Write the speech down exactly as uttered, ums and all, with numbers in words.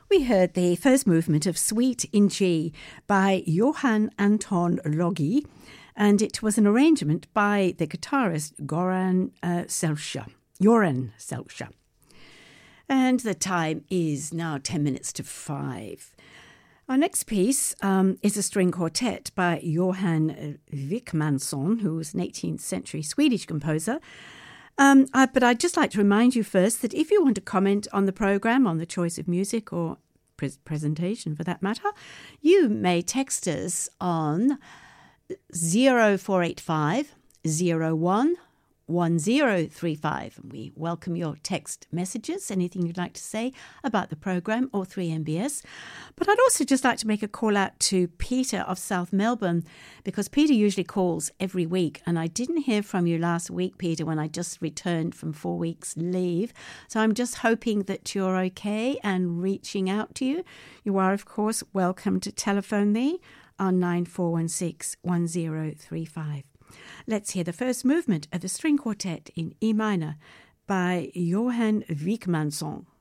We heard the first movement of Suite in G by Johann Anton Logi, and it was an arrangement by the guitarist Goran uh, Selcha. Joran Selcha. And the time is now ten minutes to five. Our next piece um, is a string quartet by Johan Wickmansson, who was an eighteenth century Swedish composer. Um, I, but I'd just like to remind you first that if you want to comment on the programme, on the choice of music or pre- presentation for that matter, you may text us on zero four eight five zero one one zero three five. We welcome your text messages, anything you'd like to say about the programme or three M B S. But I'd also just like to make a call out to Peter of South Melbourne, because Peter usually calls every week, and I didn't hear from you last week, Peter, when I just returned from four weeks leave. So I'm just hoping that you're okay and reaching out to you. You are, of course, welcome to telephone me on nine four one six one zero three five. Let's hear the first movement of the string quartet in E minor by Johan Wickmansson.